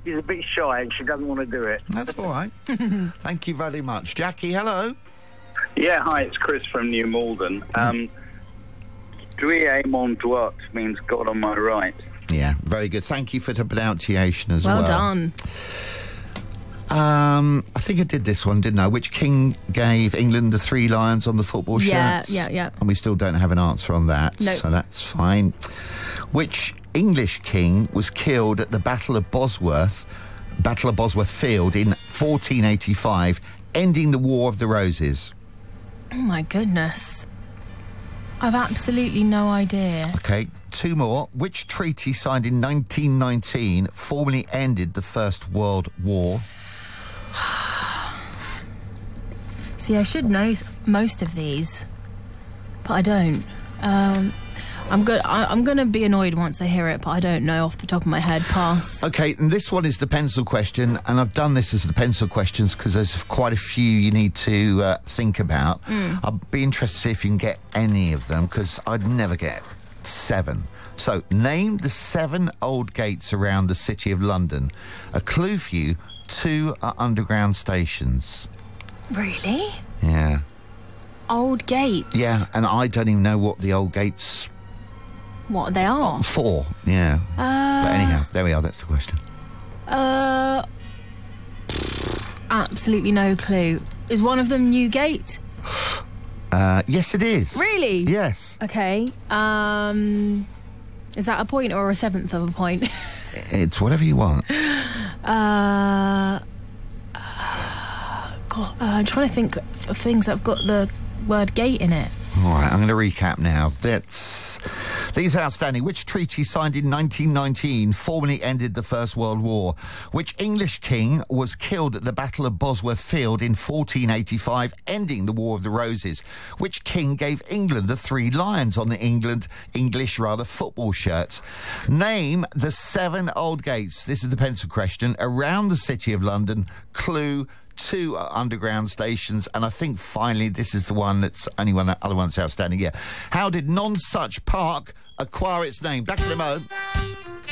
she's a bit shy and she doesn't want to do it. That's all right. Thank you very much. Jackie, hello. Yeah, hi, it's Chris from New Malden. Drie mon droit means God on my right. Yeah, very good. Thank you for the pronunciation as well. Well done. I think I did this one, didn't I? Which king gave England the 3 lions on the football shirts? Yeah. And we still don't have an answer on that, No. so that's fine. Which English king was killed at the Battle of Bosworth Field in 1485, ending the War of the Roses? Oh, my goodness. I've absolutely no idea. Okay, 2 more. Which treaty signed in 1919 formally ended the First World War? See, I should know most of these, but I don't. I'm going to be annoyed once I hear it, but I don't know off the top of my head. Pass. Okay, and this one is the pencil question, and I've done this as the pencil questions because there's quite a few you need to think about. I'd be interested to see if you can get any of them, because I'd never get 7. So, name the 7 old gates around the City of London. A clue for you, 2 are underground stations. Really? Yeah. Old gates? Yeah, and I don't even know what the old gates What they are? for. Yeah. But anyhow, there we are, that's the question. Absolutely no clue. Is one of them Newgate? Yes, it is. Really? Yes. Okay. Is that a point or a 7th of a point? It's whatever you want. God, I'm trying to think of things that have got the word gate in it. All right, I'm going to recap now. These are outstanding. Which treaty signed in 1919 formally ended the First World War? Which English king was killed at the Battle of Bosworth Field in 1485, ending the War of the Roses? Which king gave England the 3 lions on the English football shirts? Name the 7 old gates, this is the pencil question, around the City of London. Clue, 2 underground stations, and I think finally this is the one that's only one, the other one's outstanding. Yeah. How did Nonsuch Park acquire its name? Back in a moment.